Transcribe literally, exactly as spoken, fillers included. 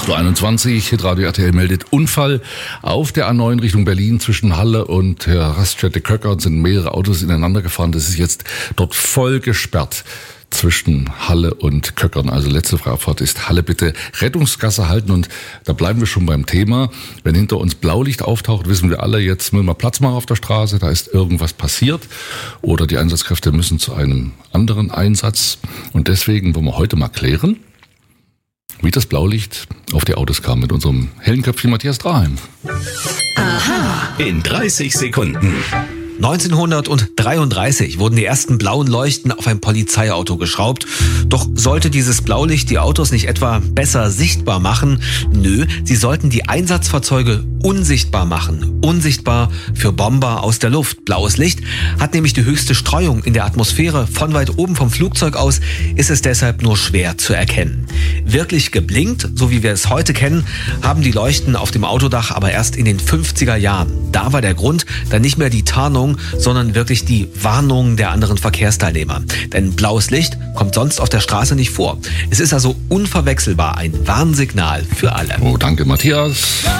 acht Uhr einundzwanzig, Hitradio R T L meldet Unfall auf der A neun Richtung Berlin zwischen Halle und der Raststätte Köckern sind mehrere Autos ineinander gefahren. Das ist jetzt dort voll gesperrt zwischen Halle und Köckern. Also letzte Fragfahrt ist Halle, bitte Rettungsgasse halten. Und da bleiben wir schon beim Thema. Wenn hinter uns Blaulicht auftaucht, wissen wir alle, jetzt müssen wir Platz machen auf der Straße, da ist irgendwas passiert oder die Einsatzkräfte müssen zu einem anderen Einsatz. Und deswegen wollen wir heute mal klären, wie das Blaulicht auf die Autos kam mit unserem hellen Köpfchen Matthias Draheim. Aha. In dreißig Sekunden. neunzehnhundertdreiunddreißig wurden die ersten blauen Leuchten auf ein Polizeiauto geschraubt. Doch sollte dieses Blaulicht die Autos nicht etwa besser sichtbar machen? Nö, sie sollten die Einsatzfahrzeuge unsichtbar machen. Unsichtbar für Bomber aus der Luft. Blaues Licht hat nämlich die höchste Streuung in der Atmosphäre. Von weit oben vom Flugzeug aus ist es deshalb nur schwer zu erkennen. Wirklich geblinkt, so wie wir es heute kennen, haben die Leuchten auf dem Autodach aber erst in den fünfziger Jahren. Da war der Grund dann nicht mehr die Tarnung, sondern wirklich die Warnung der anderen Verkehrsteilnehmer. Denn blaues Licht kommt sonst auf der Straße nicht vor. Es ist also unverwechselbar ein Warnsignal für alle. Oh, danke Matthias.